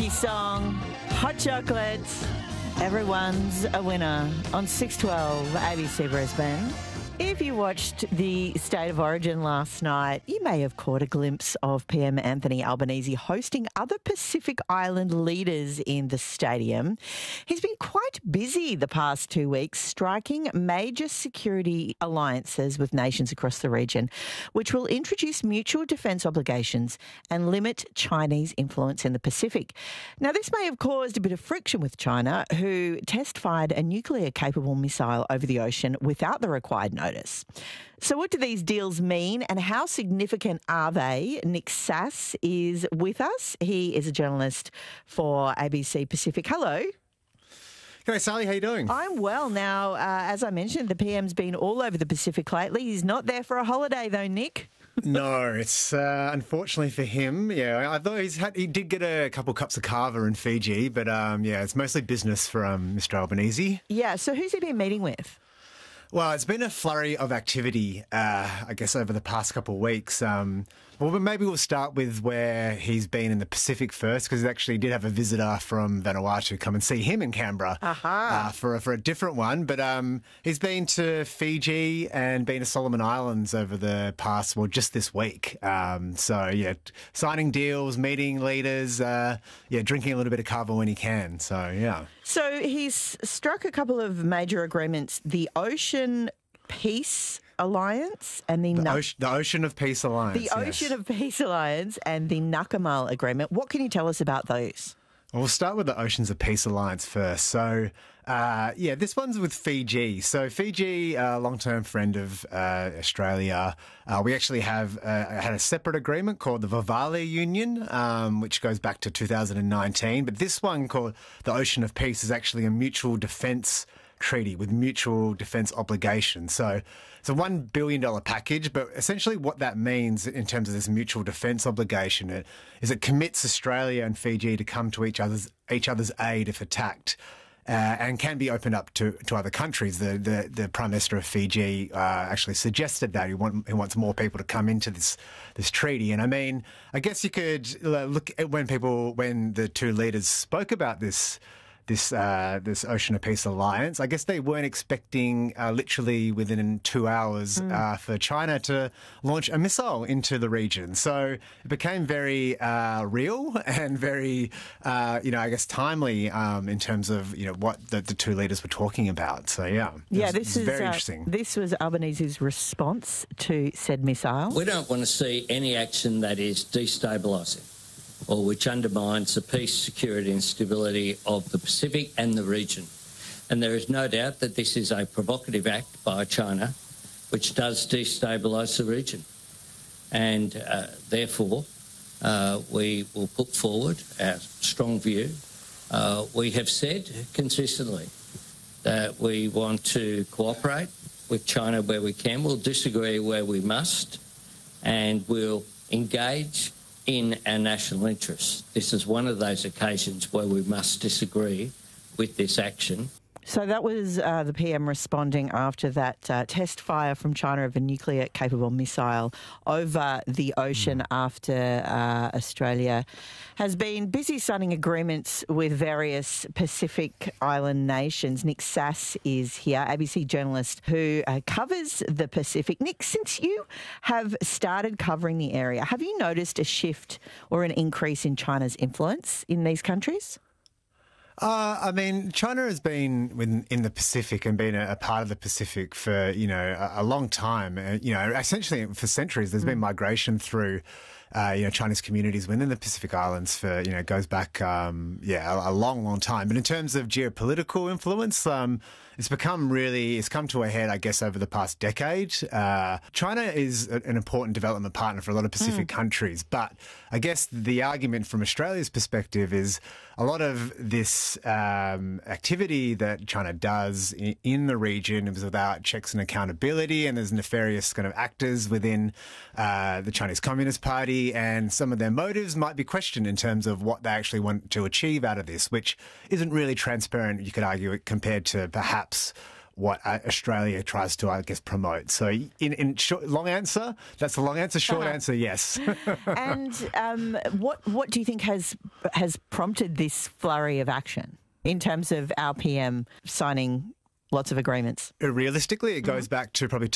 Boogie song, Hot Chocolate. Everyone's a winner on 612 ABC Brisbane. If you watched the State of Origin last night, you may have caught a glimpse of PM Anthony Albanese hosting other Pacific Island leaders in the stadium. He's been quite busy the past 2 weeks, striking major security alliances with nations across the region, which will introduce mutual defence obligations and limit Chinese influence in the Pacific. Now, this may have caused a bit of friction with China, who test-fired a nuclear-capable missile over the ocean without the required notice. So what do these deals mean and how significant are they? Nick Sass is with us. He is a journalist for ABC Pacific. Hello. G'day, Sally. How you doing? I'm well. Now, as I mentioned, the PM's been all over the Pacific lately. He's not there for a holiday though, Nick. No, it's unfortunately for him. Yeah, I thought he did get a couple cups of kava in Fiji, but it's mostly business for Mr. Albanese. Yeah, so who's he been meeting with? Well, it's been a flurry of activity, I guess, over the past couple of weeks. Well, maybe we'll start with where he's been in the Pacific first, because he actually did have a visitor from Vanuatu come and see him in Canberra for a different one. But he's been to Fiji and been to Solomon Islands over the past, just this week. Signing deals, meeting leaders, drinking a little bit of kava when he can. So, yeah. So he's struck a couple of major agreements, the Ocean Peace Alliance and the Ocean of Peace Alliance. The Ocean of Peace Alliance and the Nakamal Agreement. What can you tell us about those? Well, we'll start with the Oceans of Peace Alliance first. So, this one's with Fiji. So, Fiji, a long-term friend of Australia. We actually had a separate agreement called the Vavali Union, which goes back to 2019. But this one, called the Ocean of Peace, is actually a mutual defence treaty with mutual defence obligations. So it's a $1 billion package, but essentially what that means in terms of this mutual defence obligation is it commits Australia and Fiji to come to each other's aid if attacked. And can be opened up to other countries. The Prime Minister of Fiji actually suggested that he wants more people to come into this treaty. And I mean, I guess you could look at when the two leaders spoke about this Ocean of Peace Alliance. I guess they weren't expecting literally within 2 hours for China to launch a missile into the region. So it became very real and very, I guess, timely in terms of what the two leaders were talking about. So this is very interesting. This was Albanese's response to said missile. We don't want to see any action that is destabilising or which undermines the peace, security and stability of the Pacific and the region. And there is no doubt that this is a provocative act by China which does destabilise the region. And therefore, we will put forward our strong view. We have said consistently that we want to cooperate with China where we can. We'll disagree where we must, and we'll engage in our national interests. This is one of those occasions where we must disagree with this action. So that was the PM responding after that test fire from China of a nuclear-capable missile over the ocean after Australia has been busy signing agreements with various Pacific Island nations. Nick Sass is here, ABC journalist who covers the Pacific. Nick, since you have started covering the area, have you noticed a shift or an increase in China's influence in these countries? I mean, China has been in the Pacific and been a part of the Pacific for, a long time. Essentially for centuries, there's been migration through, Chinese communities within the Pacific Islands for, goes back, a long, long time. But in terms of geopolitical influence, it's come to a head, I guess, over the past decade. China is an important development partner for a lot of Pacific countries. But I guess the argument from Australia's perspective is a lot of this activity that China does in the region is without checks and accountability, and there's nefarious kind of actors within the Chinese Communist Party, and some of their motives might be questioned in terms of what they actually want to achieve out of this, which isn't really transparent, you could argue, compared to perhaps what Australia tries to, I guess, promote. So in short, long answer, that's the long answer. Short answer, yes. And what do you think has prompted this flurry of action in terms of our PM signing lots of agreements? Realistically, it goes back to probably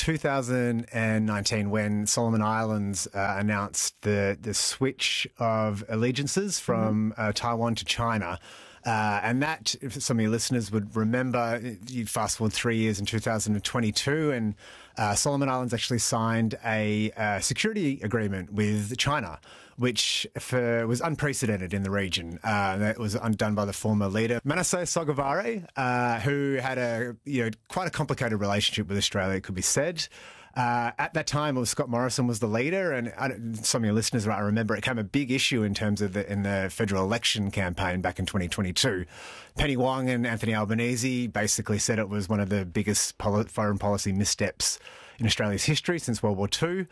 2019 when Solomon Islands announced the switch of allegiances from Taiwan to China. And that, if some of your listeners would remember, you fast forward 3 years in 2022, and Solomon Islands actually signed a security agreement with China, which was unprecedented in the region. That was done by the former leader, Manasseh Sogavare, who had quite a complicated relationship with Australia, it could be said. At that time, it was Scott Morrison was the leader, and some of your listeners might remember it became a big issue in terms of in the federal election campaign back in 2022. Penny Wong and Anthony Albanese basically said it was one of the biggest foreign policy missteps in Australia's history since World War II.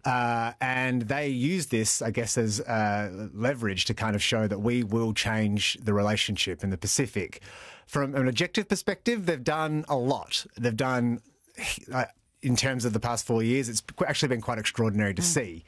And they used this, I guess, as leverage to kind of show that we will change the relationship in the Pacific. From an objective perspective, they've done a lot. They've done... in terms of the past 4 years, it's actually been quite extraordinary to see.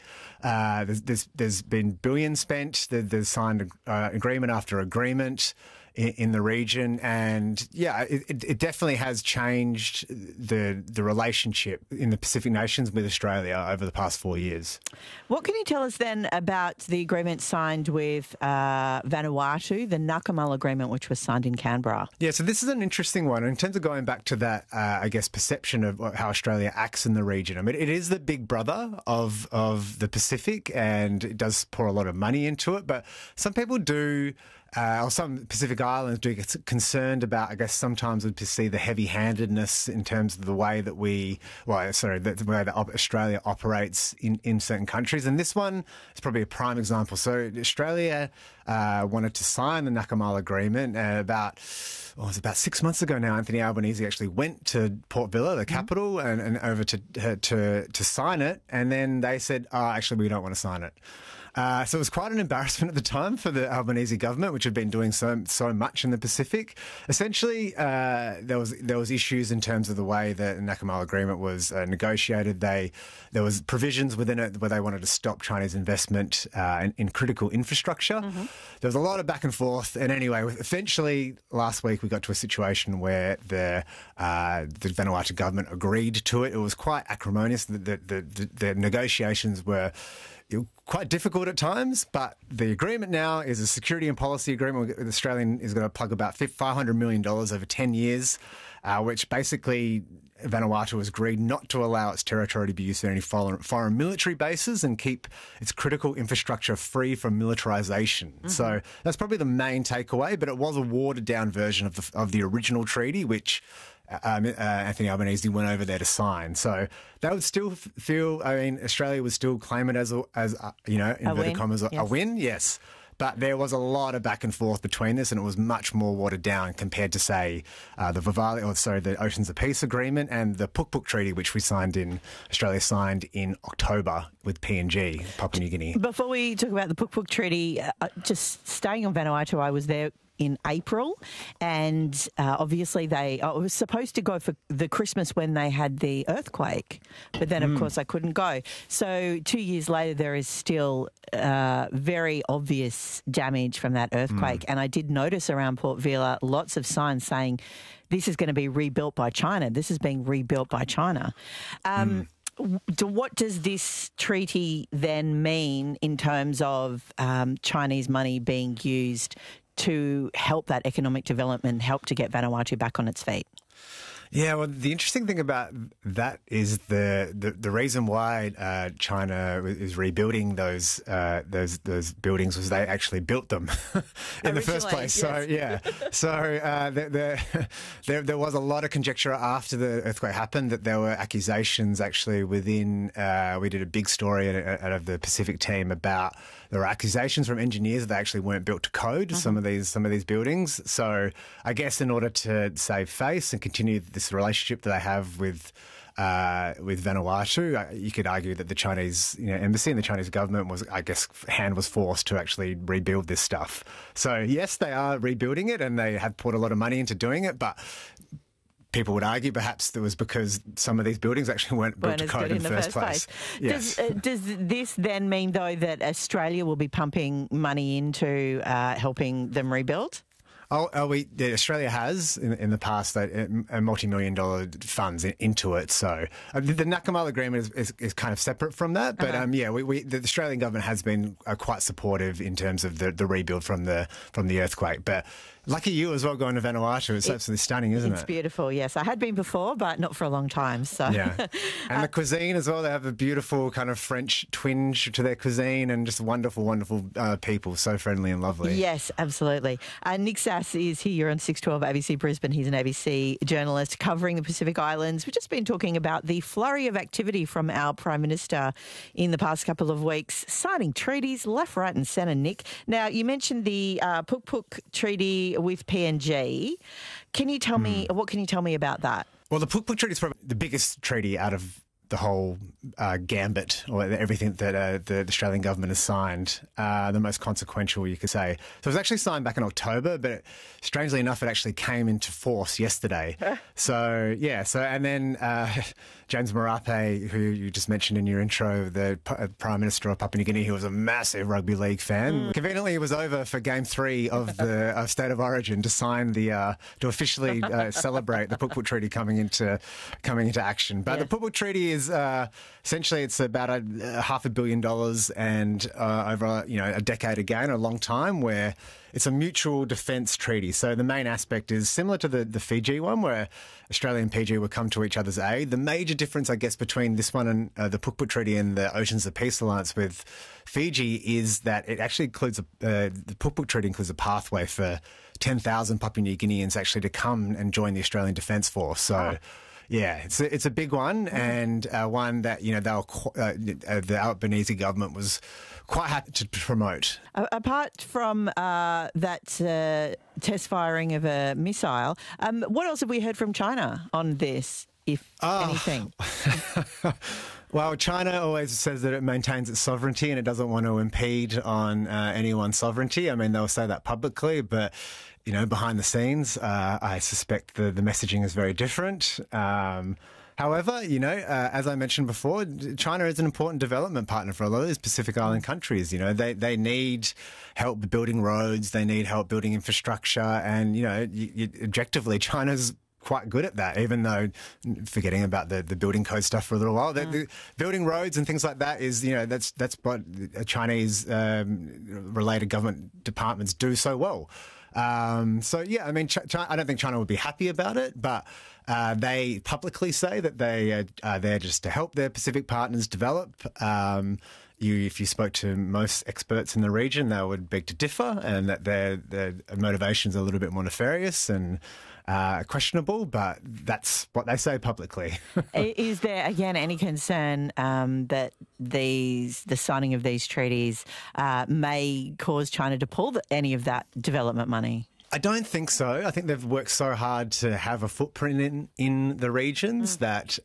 There's been billions spent. There's signed agreement after agreement in the region, and it definitely has changed the relationship in the Pacific nations with Australia over the past 4 years. What can you tell us then about the agreement signed with Vanuatu, the Nakamal agreement, which was signed in Canberra? Yeah, so this is an interesting one in terms of going back to that, I guess, perception of how Australia acts in the region. I mean, it is the big brother of the Pacific, and it does pour a lot of money into it, but some people do... or some Pacific Islands do get concerned about, I guess, sometimes would see the heavy-handedness in terms of the way that the way that Australia operates in certain countries. And this one is probably a prime example. So Australia wanted to sign the Nakamal Agreement about 6 months ago now. Anthony Albanese actually went to Port Vila, the capital, and over to sign it. And then they said, actually, we don't want to sign it. So it was quite an embarrassment at the time for the Albanese government, which had been doing so much in the Pacific. Essentially, there was issues in terms of the way the Nakamal Agreement was negotiated. There was provisions within it where they wanted to stop Chinese investment in critical infrastructure. There was a lot of back and forth. And anyway, eventually last week we got to a situation where the Vanuatu government agreed to it. It was quite acrimonious. The negotiations were quite difficult at times, but the agreement now is a security and policy agreement. The Australian is going to plug about $500 million over 10 years, which basically Vanuatu has agreed not to allow its territory to be used for any foreign military bases and keep its critical infrastructure free from militarisation. So that's probably the main takeaway, but it was a watered-down version of the original treaty, which... Anthony Albanese went over there to sign. So that would still feel, I mean, Australia would still claim it as inverted commas, a win, yes. But there was a lot of back and forth between this, and it was much more watered down compared to, say, the Oceans of Peace Agreement and the Puk Puk Treaty, which Australia signed in October with PNG, Papua New Guinea. Before we talk about the Puk Puk Treaty, just staying on Vanuatu, I was there in April, and obviously I was supposed to go for the Christmas when they had the earthquake, but then of course I couldn't go. So 2 years later there is still very obvious damage from that earthquake, and I did notice around Port Vila lots of signs saying this is going to be rebuilt by China. This is being rebuilt by China. What does this treaty then mean in terms of Chinese money being used to help that economic development, help to get Vanuatu back on its feet? Yeah, well, the interesting thing about that is the reason why China is rebuilding those buildings was they actually built them in the first place. Yes. So there was a lot of conjecture after the earthquake happened that there were accusations actually within. We did a big story out of the Pacific team about there were accusations from engineers that they actually weren't built to code some of these buildings. So I guess in order to save face and continue this relationship that they have with Vanuatu, you could argue that the Chinese embassy and the Chinese government hand was forced to actually rebuild this stuff. So yes, they are rebuilding it and they have put a lot of money into doing it, but people would argue perhaps that was because some of these buildings actually weren't built to code in the first place. Yes. Does this then mean, though, that Australia will be pumping money into helping them rebuild? Australia has in the past a multi-million-dollar funds into it. So the Nakamal agreement is kind of separate from that. But the Australian government has been quite supportive in terms of the rebuild from the earthquake. But lucky you as well going to Vanuatu. It's absolutely stunning, isn't it? It's beautiful, yes. I had been before, but not for a long time. So yeah. And the cuisine as well. They have a beautiful kind of French twinge to their cuisine and just wonderful, wonderful people. So friendly and lovely. Yes, absolutely. Nick Sass is here on 612 ABC Brisbane. He's an ABC journalist covering the Pacific Islands. We've just been talking about the flurry of activity from our Prime Minister in the past couple of weeks, signing treaties left, right and centre, Nick. Now, you mentioned the Puk Puk Treaty with PNG. Can you tell me, what can you tell me about that? Well, the Puk Puk Treaty is probably the biggest treaty out of the whole gambit, or everything that the Australian government has signed, the most consequential, you could say. So it was actually signed back in October, but strangely enough, it actually came into force yesterday. And then James Marape, who you just mentioned in your intro, the Prime Minister of Papua New Guinea, who was a massive rugby league fan, conveniently he was over for Game 3 of the State of Origin to sign to officially celebrate the Puk Puk Treaty coming into action. But the Puk Puk Treaty is essentially it's about $500 million and over a decade again, a long time, where it's a mutual defence treaty. So the main aspect is similar to the Fiji one, where Australia and PNG would come to each other's aid. The major difference, I guess, between this one and the Puk Puk Treaty and the Oceans of Peace Alliance with Fiji is that it actually includes the Puk Puk Treaty includes a pathway for 10,000 Papua New Guineans actually to come and join the Australian Defence Force. So. Yeah, it's a big one, and one that the Albanese government was quite happy to promote. Apart from that test firing of a missile, what else have we heard from China on this, if anything? Well, China always says that it maintains its sovereignty and it doesn't want to impede on anyone's sovereignty. I mean, they'll say that publicly, but behind the scenes, I suspect the messaging is very different. However, as I mentioned before, China is an important development partner for a lot of these Pacific Island countries. They need help building roads, they need help building infrastructure, and objectively, China's quite good at that, even though forgetting about the building code stuff for a little while. The building roads and things like that is, that's what Chinese related government departments do so well. I mean, I don't think China would be happy about it, but they publicly say that they are there just to help their Pacific partners develop. If you spoke to most experts in the region, they would beg to differ, and that their motivations are a little bit more nefarious and questionable, but that's what they say publicly. Is there, again, any concern that the signing of these treaties may cause China to pull any of that development money? I don't think so. I think they've worked so hard to have a footprint in the regions that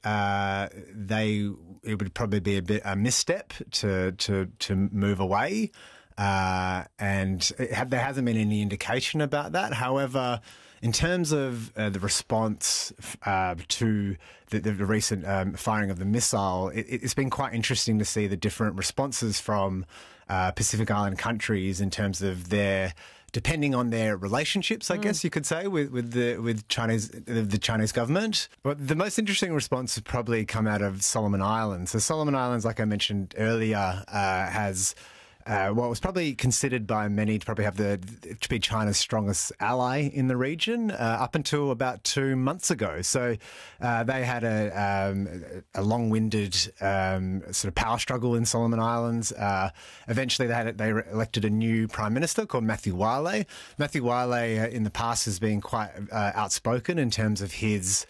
it would probably be a misstep to move away. And there hasn't been any indication about that. However, in terms of the response to the recent firing of the missile, it's been quite interesting to see the different responses from Pacific Island countries in terms of depending on their relationships, I guess you could say, with the Chinese government. But the most interesting response has probably come out of Solomon Islands. So Solomon Islands, like I mentioned earlier, has what was probably considered by many to probably have to be China's strongest ally in the region up until about 2 months ago. So they had a long-winded sort of power struggle in Solomon Islands. Eventually, they elected a new prime minister called Matthew Wiley. Matthew Wiley in the past has been quite outspoken in terms of his,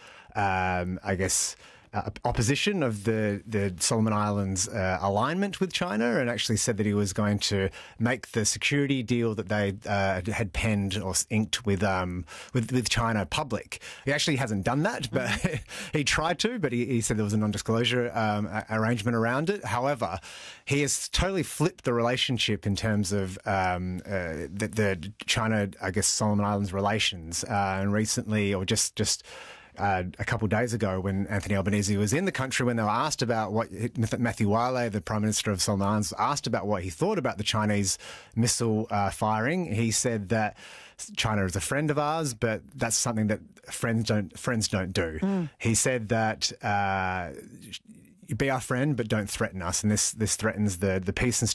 opposition of the Solomon Islands alignment with China, and actually said that he was going to make the security deal that they had penned or inked with China public. He actually hasn't done that, but he tried to, but he said there was a non-disclosure arrangement around it. However, he has totally flipped the relationship in terms of the China, Solomon Islands relations. And recently, or just a couple of days ago when Anthony Albanese was in the country, when they were asked about what Matthew Wale, the Prime Minister of Solomon Islands, asked about what he thought about the Chinese missile firing. He said that China is a friend of ours, but that's something that friends don't do. He said that be our friend, but don't threaten us, and this threatens the peace and